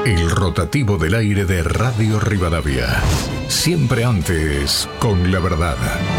El rotativo del aire de Radio Rivadavia. Siempre antes, con la verdad.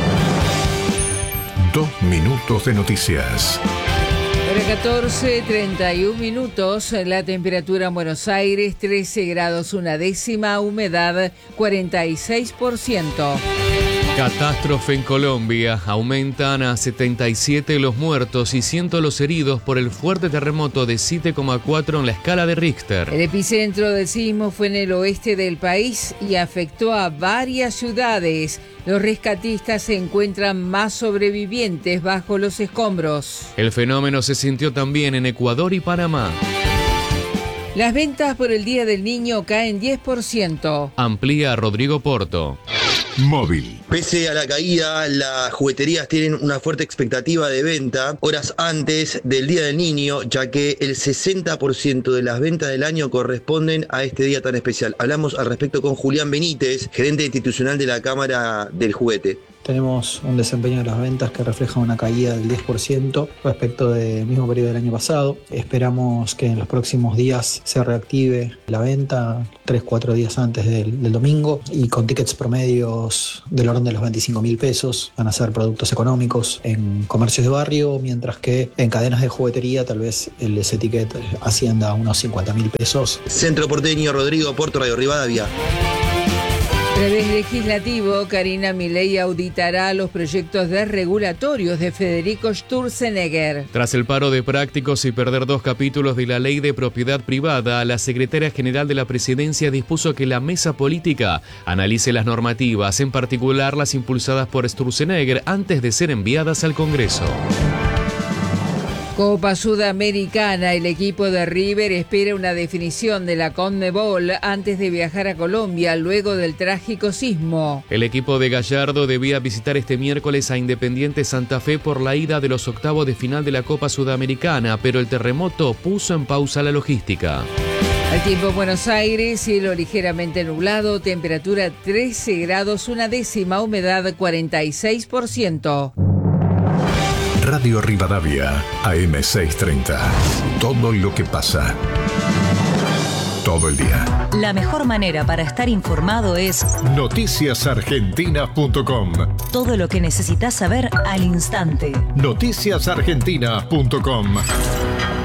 2 minutos de noticias. Ahora 14:31 minutos, la temperatura en Buenos Aires 13 grados una décima, humedad 46%. Catástrofe en Colombia. Aumentan a 77 los muertos y 100 los heridos por el fuerte terremoto de 7,4 en la escala de Richter. El epicentro del sismo fue en el oeste del país y afectó a varias ciudades. Los rescatistas encuentran más sobrevivientes bajo los escombros. El fenómeno se sintió también en Ecuador y Panamá. Las ventas por el Día del Niño caen 10%. Amplía Rodrigo Porto. Móvil. Pese a la caída, las jugueterías tienen una fuerte expectativa de venta horas antes del Día del Niño, ya que el 60% de las ventas del año corresponden a este día tan especial. Hablamos al respecto con Julián Benítez, gerente institucional de la Cámara del Juguete. Tenemos un desempeño de las ventas que refleja una caída del 10% respecto del mismo periodo del año pasado. Esperamos que en los próximos días se reactive la venta 3-4 días antes del domingo y con tickets promedios del orden de los 25.000 pesos. Van a ser productos económicos en comercios de barrio, mientras que en cadenas de juguetería tal vez ese ticket ascienda a unos 50.000 pesos. Centro Porteño, Rodrigo Porto, Radio Rivadavia. Revés legislativo, Karina Milei auditará los proyectos desregulatorios de Federico Sturzenegger. Tras el paro de prácticos y perder 2 capítulos de la ley de propiedad privada, la secretaria general de la presidencia dispuso que la mesa política analice las normativas, en particular las impulsadas por Sturzenegger, antes de ser enviadas al Congreso. Copa Sudamericana, el equipo de River espera una definición de la Conmebol antes de viajar a Colombia luego del trágico sismo. El equipo de Gallardo debía visitar este miércoles a Independiente Santa Fe por la ida de los octavos de final de la Copa Sudamericana, pero el terremoto puso en pausa la logística. El tiempo en Buenos Aires, cielo ligeramente nublado, temperatura 13 grados una décima, humedad 46%. Radio Rivadavia, AM630. Todo lo que pasa. Todo el día. La mejor manera para estar informado es noticiasargentinas.com. todo lo que necesitas saber al instante. Noticiasargentinas.com.